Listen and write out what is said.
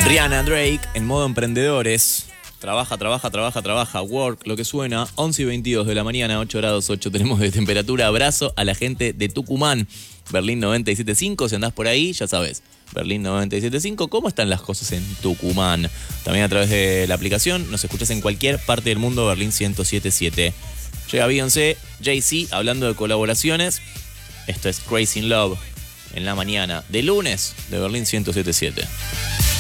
Rihanna Drake en modo emprendedores. Trabaja. Work, lo que suena. 11:22 de la mañana, 8 grados 8 tenemos de temperatura. Abrazo a la gente de Tucumán. Berlín 97.5, si andás por ahí, ya sabes. Berlín 97.5, ¿cómo están las cosas en Tucumán? También a través de la aplicación nos escuchás en cualquier parte del mundo, Berlín 107.7. Llega Beyoncé, Jay-Z, hablando de colaboraciones. Esto es Crazy in Love en la mañana de lunes de Berlín 107.7.